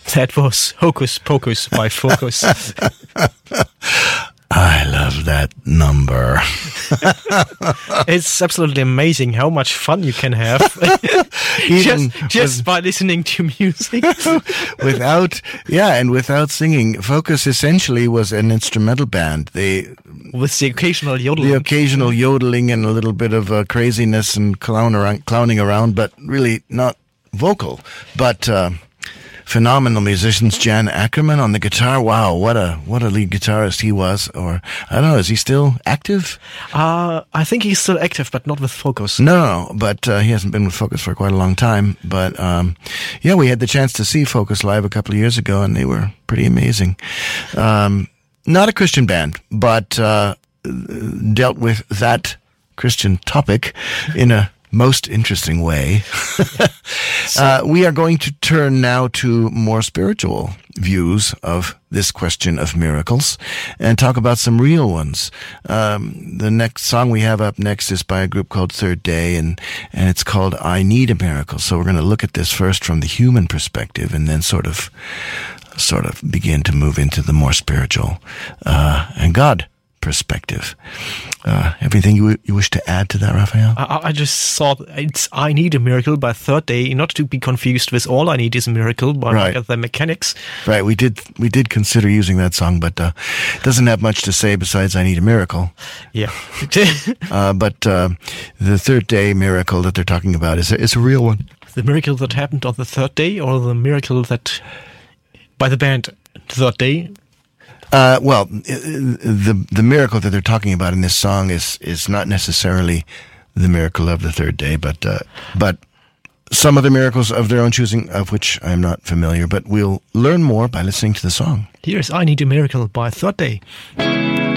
That was Hocus Pocus by Focus. I love that number. It's absolutely amazing how much fun you can have just by listening to music. Without singing. Focus essentially was an instrumental band. With the occasional yodeling. The occasional yodeling and a little bit of craziness and clowning around, but really not vocal. But phenomenal musicians. Jan Ackerman on the guitar. Wow, what a lead guitarist he was. Or I don't know, is he still active? I think he's still active, but not with Focus. No, but he hasn't been with Focus for quite a long time. But we had the chance to see Focus live a couple of years ago, and they were pretty amazing. Not a Christian band, but dealt with that Christian topic in a most interesting way. We are going to turn now to more spiritual views of this question of miracles and talk about some real ones. The next song we have up next is by a group called Third Day, and it's called I Need a Miracle. So we're going to look at this first from the human perspective and then sort of begin to move into the more spiritual and God perspective. Everything you wish to add to that, Raphael? I just thought it's I Need a Miracle by Third Day, not to be confused with All I Need Is a Miracle by the Mechanics. Right, we did consider using that song, but it doesn't have much to say besides I Need a Miracle. Yeah. But the Third Day miracle that they're talking about is a real one. The miracle that happened on the third day, or the miracle that by the band Third Day? The miracle that they're talking about in this song is not necessarily the miracle of the third day, but some of the miracles of their own choosing, of which I'm not familiar. But we'll learn more by listening to the song. Here's I Need a Miracle by Third Day.